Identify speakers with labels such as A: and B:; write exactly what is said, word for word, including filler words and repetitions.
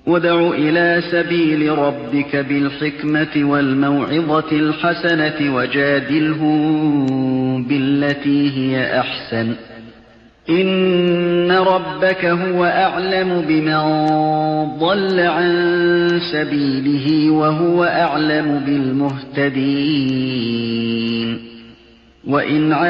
A: ادْعُ إِلَىٰ سَبِيلِ رَبِّكَ بِالْحِكْمَةِ وَالْمَوْعِظَةِ الْحَسَنَةِ وَجَادِلْهُم بِالَّتِي هِيَ أَحْسَنُ ۚ إِنَّ رَبَّكَ هُوَ أَعْلَمُ بِمَن ضَلَّ عَن سَبِيلِهِ وَهُوَ أَعْلَمُ بِالْمُهْتَدِينَ.